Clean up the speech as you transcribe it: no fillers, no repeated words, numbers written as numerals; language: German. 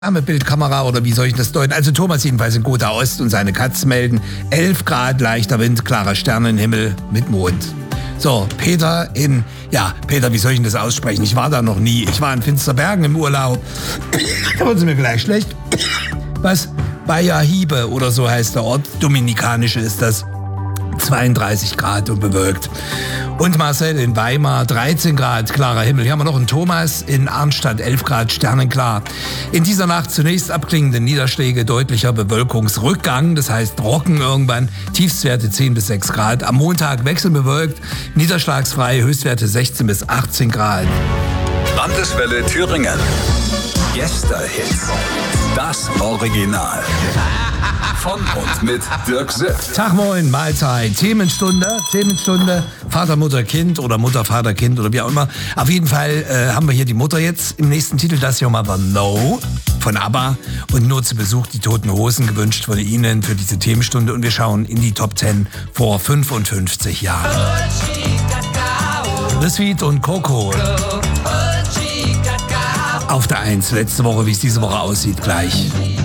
mit Bildkamera oder wie soll ich das deuten? Also Thomas jedenfalls in Gotha Ost und seine Katz melden 11 Grad, leichter Wind, klarer Sternenhimmel mit Mond. So, Peter, wie soll ich denn das aussprechen? Ich war da noch nie. Ich war in Finsterbergen im Urlaub. Da wird es mir gleich schlecht. Was? Bayahibe oder so heißt der Ort. Dominikanische ist das. 32 Grad und bewölkt. Und Marcel in Weimar, 13 Grad, klarer Himmel. Hier haben wir noch einen Thomas in Arnstadt, 11 Grad, sternenklar. In dieser Nacht zunächst abklingende Niederschläge, deutlicher Bewölkungsrückgang, das heißt trocken irgendwann, Tiefstwerte 10 bis 6 Grad. Am Montag wechselbewölkt, niederschlagsfrei, Höchstwerte 16 bis 18 Grad. Landeswelle Thüringen. Gästehits. Das Original. Von und mit Dirk Sipp. Tag, moin, Mahlzeit, Themenstunde, Vater, Mutter, Kind oder Mutter, Vater, Kind oder wie auch immer. Auf jeden Fall haben wir hier die Mutter jetzt im nächsten Titel, das Your Mother Know von ABBA und nur zu Besuch die Toten Hosen gewünscht von Ihnen für diese Themenstunde und wir schauen in die Top 10 vor 55 Jahren. The Sweet und Coco. Auf der 1, letzte Woche, wie es diese Woche aussieht, gleich.